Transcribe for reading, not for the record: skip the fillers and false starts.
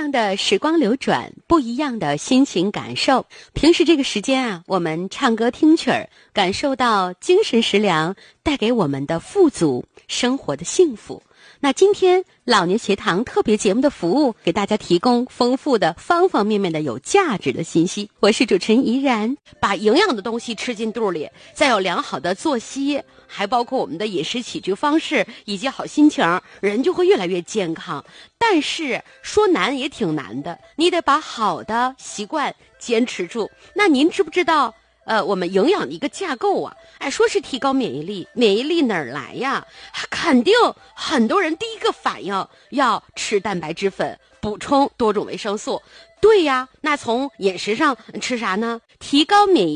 样的时光流转，不一样的心情感受。平时这个时间啊，我们唱歌听曲儿，感受到精神食粮带给我们的富足，生活的幸福。那今天老年学堂特别节目的服务，给大家提供丰富的方方面面的有价值的信息。我是主持人怡然，把营养的东西吃进肚里，再有良好的作息，还包括我们的饮食起居方式以及好心情，人就会越来越健康。但是说难也挺难的，你得把好的习惯坚持住。那您知不知道我们营养的一个架构啊？说是提高免疫力，免疫力哪儿来呀？肯定很多人第一个反应要吃蛋白质粉，补充多种维生素。对呀，那从饮食上吃啥呢？提高免疫